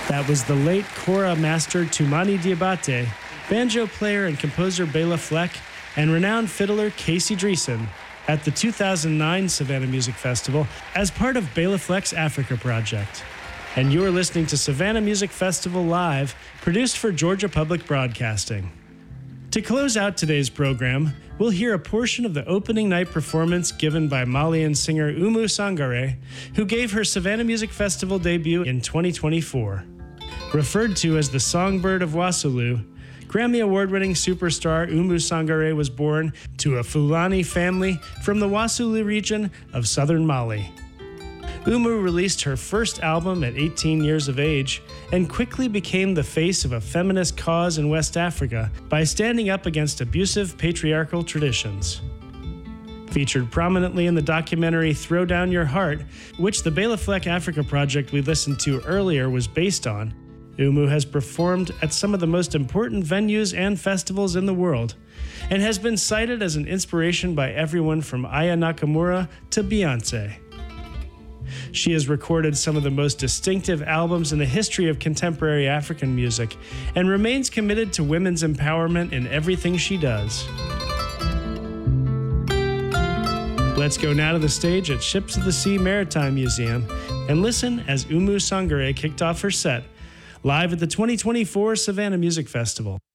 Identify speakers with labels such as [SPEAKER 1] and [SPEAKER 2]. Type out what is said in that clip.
[SPEAKER 1] That was the late Kora master Toumani Diabate, banjo player and composer Bela Fleck, and renowned fiddler Casey Dreesen at the 2009 Savannah Music Festival as part of Bela Fleck's Africa Project. And you're listening to Savannah Music Festival Live, produced for Georgia Public Broadcasting. To close out today's program, we'll hear a portion of the opening night performance given by Malian singer Oumou Sangaré, who gave her Savannah Music Festival debut in 2024. Referred to as the Songbird of Wassoulou, Grammy Award-winning superstar Oumou Sangaré was born to a Fulani family from the Wassoulou region of southern Mali. Oumou released her first album at 18 years of age and quickly became the face of a feminist cause in West Africa by standing up against abusive patriarchal traditions. Featured prominently in the documentary Throw Down Your Heart, which the Bela Fleck Africa Project we listened to earlier was based on, Oumou has performed at some of the most important venues and festivals in the world, and has been cited as an inspiration by everyone from Aya Nakamura to Beyoncé. She has recorded some of the most distinctive albums in the history of contemporary African music, and remains committed to women's empowerment in everything she does. Let's go now to the stage at Ships of the Sea Maritime Museum and listen as Oumou Sangaré kicked off her set live at the 2024 Savannah Music Festival.